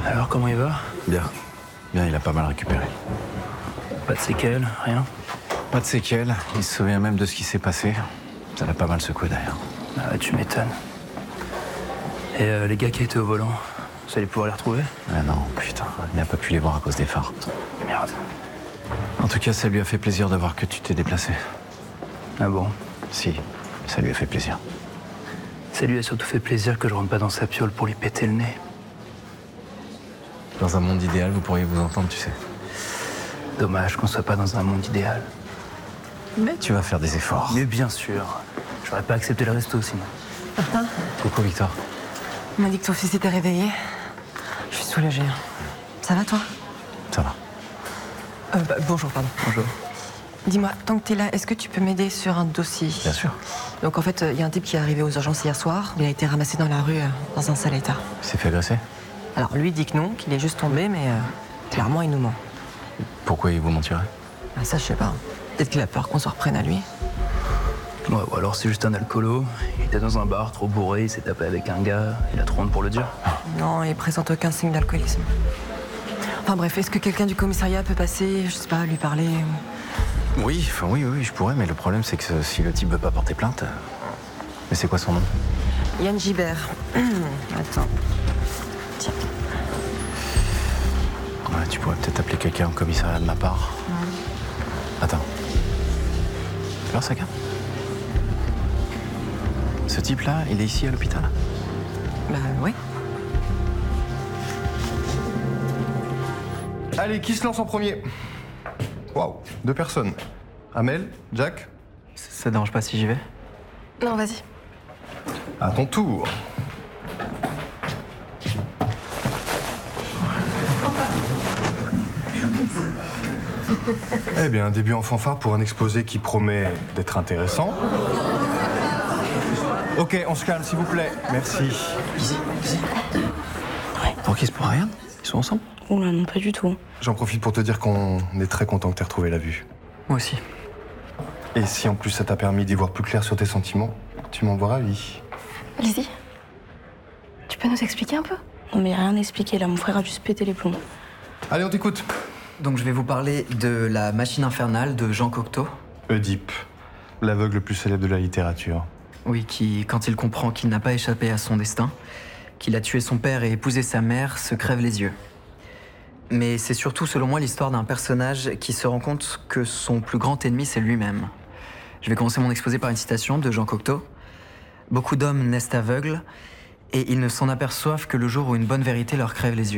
Alors, comment il va? Bien. Bien, il a pas mal récupéré. Pas de séquelles, rien? Pas de séquelles. Il se souvient même de ce qui s'est passé. Ça l'a pas mal secoué d'ailleurs. Ah, tu m'étonnes. Et les gars qui étaient au volant, vous allez pouvoir les retrouver? Ah non, putain, il n'a pas pu les voir à cause des phares. Merde. En tout cas, ça lui a fait plaisir de voir que tu t'es déplacé. Ah bon? Si, ça lui a fait plaisir. Ça lui a surtout fait plaisir que je rentre pas dans sa piole pour lui péter le nez. Dans un monde idéal, vous pourriez vous entendre, tu sais. Dommage qu'on soit pas dans un monde idéal. Mais tu vas faire des efforts. Mais bien sûr. J'aurais pas accepté le resto sinon. Martin, Coucou, Victor. on m'a dit que ton fils était réveillé. Je suis soulagée. Ça va, toi? Ça va. Bonjour, pardon. Bonjour. Dis-moi, tant que t'es là, est-ce que tu peux m'aider sur un dossier? Bien sûr. Donc en fait, il y a un type qui est arrivé aux urgences hier soir. Il a été ramassé dans la rue, dans un sale état. Il s'est fait agresser? Alors lui dit que non, qu'il est juste tombé, mais clairement il nous ment. Pourquoi il vous mentirait? Ah, ça, je sais pas. Peut-être qu'il a peur qu'on se reprenne à lui. Ouais, ou alors c'est juste un alcoolo. Il était dans un bar, trop bourré, il s'est tapé avec un gars. Il a trop honte pour le dire. Non, il présente aucun signe d'alcoolisme. Enfin bref, est-ce que quelqu'un du commissariat peut passer, je sais pas, lui parler? Oui, enfin oui, je pourrais, mais le problème c'est que si le type veut pas porter plainte... Mais c'est quoi son nom? Yann Gibert. Attends. Tiens. Ouais, tu pourrais peut-être appeler quelqu'un au commissariat de ma part. Attends. Tu vois sa carte? Ce type-là, il est ici à l'hôpital? Bah oui. Allez, qui se lance en premier? Waouh, 2 personnes. Amel, Jack, Ça dérange pas si j'y vais? Non, vas-y. à ton tour. Eh bien, un début en fanfare pour un exposé qui promet d'être intéressant. Ok, on se calme, s'il vous plaît. Merci. Pour qui c'est pour rien? Ils sont ensemble? Oula, non, pas du tout. J'en profite pour te dire qu'on est très content que tu aies retrouvé la vue. Moi aussi. Et si en plus ça t'a permis d'y voir plus clair sur tes sentiments, tu m'en vois ravi. Lizzie, tu peux nous expliquer un peu? Non, mais rien expliqué là, mon frère a juste pété les plombs. Allez, on t'écoute. Donc je vais vous parler de La Machine infernale de Jean Cocteau. Oedipe, l'aveugle le plus célèbre de la littérature. Oui, qui, quand il comprend qu'il n'a pas échappé à son destin, qu'il a tué son père et épousé sa mère, se crève les yeux. Mais c'est surtout, selon moi, l'histoire d'un personnage qui se rend compte que son plus grand ennemi, c'est lui-même. Je vais commencer mon exposé par une citation de Jean Cocteau. « Beaucoup d'hommes naissent aveugles, et ils ne s'en aperçoivent que le jour où une bonne vérité leur crève les yeux. »